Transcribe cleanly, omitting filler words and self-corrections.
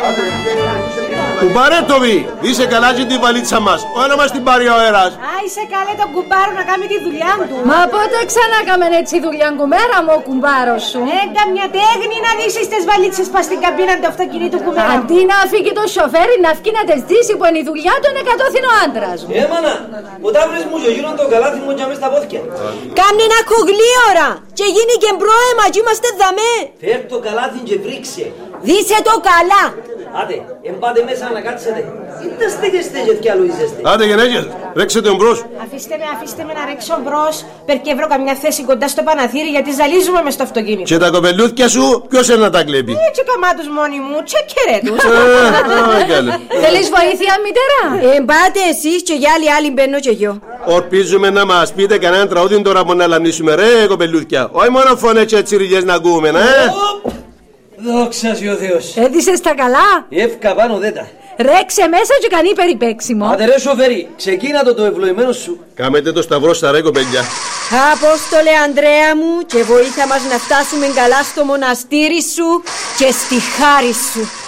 Κουμπάρε το βι, είσαι καλά και την βαλίτσα μας. Όλα μας την πάρει ο αέρας. Α, είσαι καλέ τον κουμπάρο να κάνει τη δουλειά του. Μα πότε ξανά κάμεν έτσι δουλειά κουμέρα μου ο κουμπάρος σου. Καμιά τέχνη να δεις τις βαλίτσες πας στην καμπίνα του αυτοκινήτου κουμέρα. Αντί να φύγει το σοφέρι να φύγει να τες δίσει που είναι η δουλειά του είναι κατώθηνο άντρας μου. Μάνα, που τα βρεις μου και γύρω το καλάθι μου και μες στα πόδια. Κάμνε να κογλίωρα και γίνει και μπρόεμα και είμαστε δαμέ. Φέρ το καλάθι και βρίξε. Δίσε το καλά. Άντε, εμπάτε μέσα να κάτσετε. Είτε στέγεστε και κι άλλο είσαστε. Άντε γενέκες, ρέξετε μπρος. Αφήστε με να ρίξω μπρος. Περκεί βρω καμιά θέση κοντά στο Παναθήρι γιατί ζαλίζουμε μες στο αυτοκίνητο. Και τα κοπελούθια σου ποιος είναι να τα κλέπει. Και καμάτους μόνοι μου, τσεκερέ τους. Θέλεις βοήθεια μητέρα. Εμπάτε εσείς και για άλλοι μπαίνω και εγώ. Ορπίζουμε να μας πείτε κανέναν τραγούδι τώρα που να λαμνήσουμε ρε κοπελούθια. Όχι μόνο φωνές και τσιριλιές να ακούμε, Δόξα σοι ο Θεός. Έδισες τα καλά. Εύκα πάνω δέτα. Ρέξε μέσα και κανεί περιπέξιμο. Άντε ρε σοφέρι, ξεκίνα το ευλογημένο σου. Κάμετε το σταυρό στα ρε κοπελιά. Απόστολε Ανδρέα μου και βοήθα μας να φτάσουμε καλά στο μοναστήρι σου και στη χάρη σου.